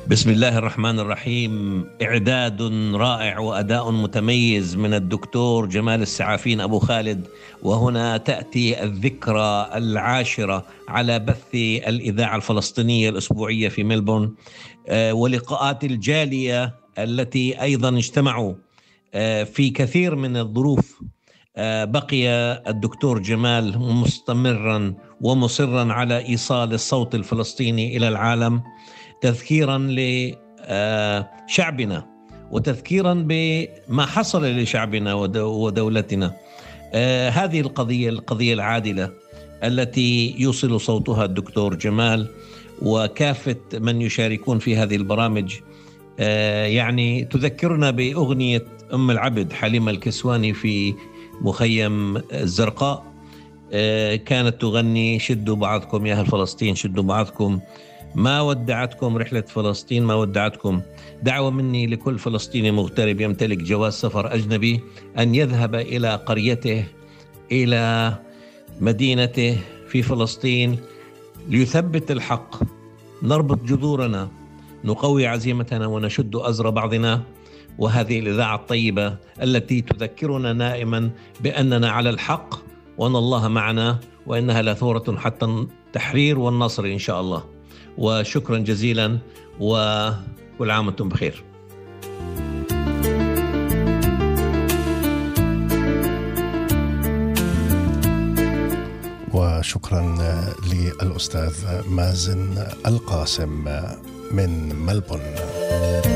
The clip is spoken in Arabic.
بسم الله الرحمن الرحيم. إعداد رائع وأداء متميز من الدكتور جمال السعافين أبو خالد. وهنا تأتي الذكرى العاشرة على بث الإذاعة الفلسطينية الأسبوعية في ملبورن، ولقاءات الجالية التي أيضا اجتمعوا في كثير من الظروف. بقي الدكتور جمال مستمرا ومصرا على إيصال الصوت الفلسطيني إلى العالم، تذكيرا لشعبنا وتذكيرا بما حصل لشعبنا ودولتنا. هذه القضية العادلة التي يوصل صوتها الدكتور جمال وكافة من يشاركون في هذه البرامج، يعني تذكرنا بأغنية أم العبد حليمة الكسواني في مخيم الزرقاء. كانت تغني: شدوا بعضكم يا أهل فلسطين، شدوا بعضكم، ما ودعتكم رحلة فلسطين، ما ودعتكم. دعوة مني لكل فلسطيني مغترب يمتلك جواز سفر أجنبي أن يذهب إلى قريته، إلى مدينته في فلسطين، ليثبت الحق. نربط جذورنا، نقوي عزيمتنا، ونشد أزر بعضنا. وهذه الإذاعة الطيبة التي تذكرنا دائما بأننا على الحق وأن الله معنا، وإنها لثورة حتى التحرير والنصر إن شاء الله. وشكرا جزيلا، وكل عام وانتم بخير. وشكرا للأستاذ مازن القاسم من ملبورن.